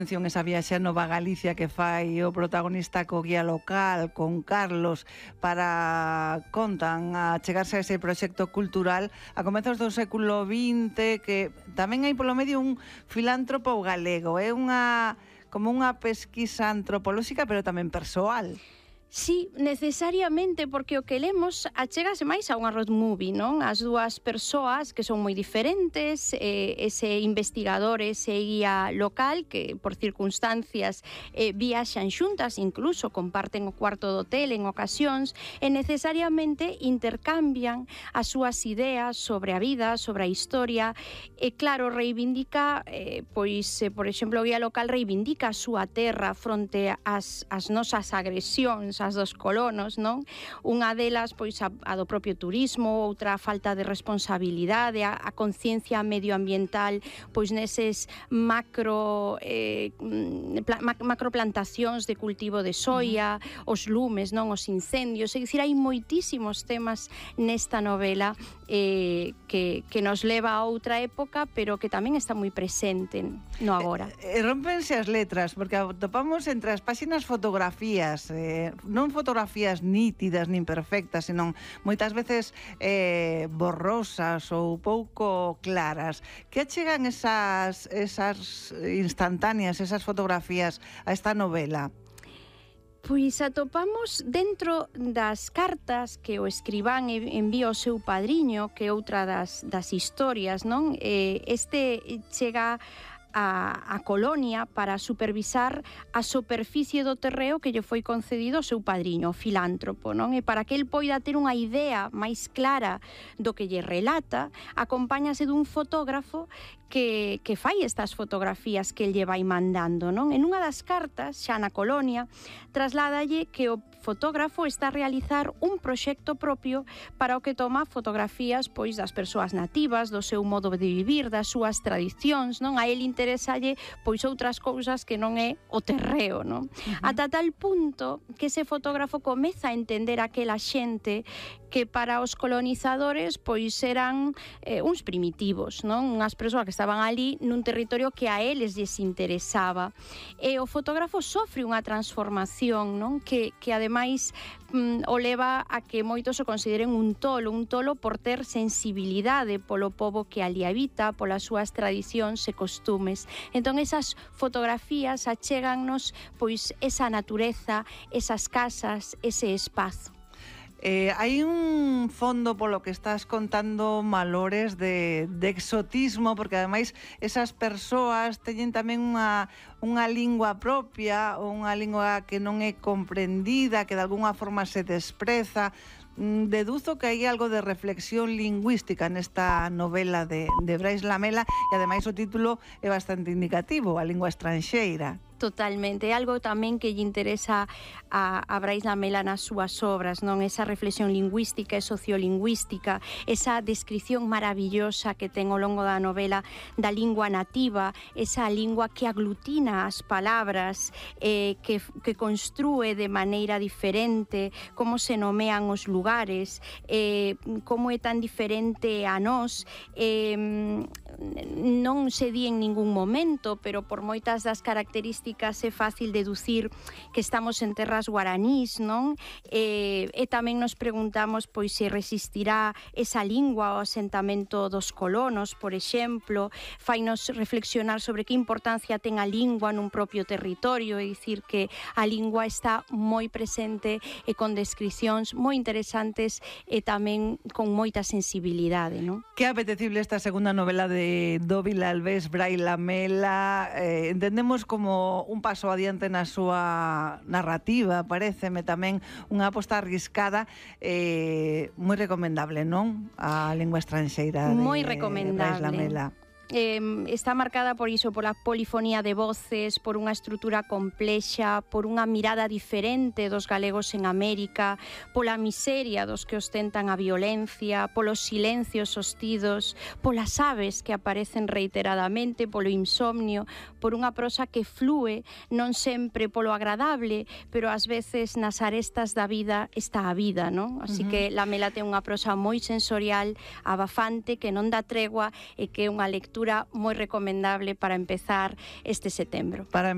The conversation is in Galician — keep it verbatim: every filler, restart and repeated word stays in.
Esa viaxe a Nova Galicia que fai o protagonista co guía local, con Carlos, para, contan, a chegarse a ese proxecto cultural a comezos do século vinte, que tamén hai polo medio un filántropo galego, é unha como unha pesquisa antropolóxica, pero tamén persoal. Sí, necesariamente, porque o que lemos achégase máis a unha road movie, non? As dúas persoas que son moi diferentes, eh, ese investigador, ese guía local que por circunstancias eh, viaxan xuntas, incluso comparten o cuarto do hotel en ocasións, e necesariamente intercambian as súas ideas sobre a vida, sobre a historia, e claro, reivindica, eh, pois, eh, por exemplo, o guía local reivindica a súa terra fronte ás, ás nosas agresións, as dos colonos, non? Unha delas, pois, a, a do propio turismo, outra a falta de responsabilidade, a, a conciencia medioambiental, pois neses macro eh, pla, macroplantacións de cultivo de soia, uh-huh. os lumes, non? Os incendios, é dicir, hai moitísimos temas nesta novela eh, que, que nos leva a outra época, pero que tamén está moi presente no agora. E, e rompense as letras, porque atopamos entre as páxinas fotografías, eh, non fotografías nítidas nin perfectas, senón moitas veces eh, borrosas ou pouco claras. Que achegan esas, esas instantáneas, esas fotografías a esta novela? Pois atopamos dentro das cartas que o escribán envía ao seu padriño, que é outra das, das historias, non? Eh, este chega A, a colonia para supervisar a superficie do terreo que lle foi concedido ao seu padriño, o filántropo, non? E para que el poida ter unha idea máis clara do que lle relata, acompáñase dun fotógrafo que, que fai estas fotografías que el lle vai mandando, non? En unha das cartas, xa na colonia, trasládalle que o fotógrafo está a realizar un proxecto propio para o que toma fotografías, pois, das persoas nativas, do seu modo de vivir, das súas tradicións, non? A el interesalle, pois, outras cousas que non é o terreo, non? Uh-huh. Ata tal punto que ese fotógrafo comeza a entender aquela xente que para os colonizadores, pois, eran eh, uns primitivos, non? Unhas persoas que estaban ali nun territorio que a eles lles interesaba. E o fotógrafo sofre unha transformación, non? Que, que ademais mm, o leva a que moitos o consideren un tolo, un tolo por ter sensibilidade polo pobo que ali habita, polas súas tradicións e costumes. Entón, esas fotografías achégannos, pois, esa natureza, esas casas, ese espazo. Eh, hai un fondo polo que estás contando valores de, de exotismo, porque ademais esas persoas teñen tamén unha, unha lingua propia, ou unha lingua que non é comprendida, que de alguna forma se despreza. Deduzo que hai algo de reflexión lingüística nesta novela de, de Brais Lamela, e ademais o título é bastante indicativo, a lingua estranxeira. Totalmente, é algo tamén que lle interesa a, a Brais Lamela nas súas obras, non? Esa reflexión lingüística e sociolingüística, esa descripción maravillosa que ten ao longo da novela da lingua nativa, esa lingua que aglutina as palabras, eh, que, que construe de maneira diferente, como se nomean os lugares, eh, como é tan diferente a nós, eh, non se di en ningún momento, pero por moitas das características é fácil deducir que estamos en terras guaranís, non? E, e tamén nos preguntamos pois se resistirá esa lingua ao asentamento dos colonos, por exemplo, fainos reflexionar sobre que importancia ten a lingua nun propio territorio, é dicir que a lingua está moi presente e con descripcións moi interesantes e tamén con moita sensibilidade, non? Que apetecible esta segunda novela de Dóvil Alves, Brais Lamela. Eh, entendemos como un paso adiante na súa narrativa, paréceme tamén unha aposta arriscada, eh, moi recomendable, non? A lingua estranxeira de moi recomendable. Brais Lamela. Eh, está marcada por iso, pola polifonía de voces, por unha estrutura complexa, por unha mirada diferente dos galegos en América, pola miseria dos que ostentan a violencia, polos silencios sostidos, polas aves que aparecen reiteradamente, polo insomnio, por unha prosa que flúe, non sempre polo agradable, pero ás veces nas arestas da vida está a vida, non? Así uh-huh. que Lamela ten unha prosa moi sensorial, abafante, que non dá tregua e que é unha lectura moi recomendable para empezar este setembro. Para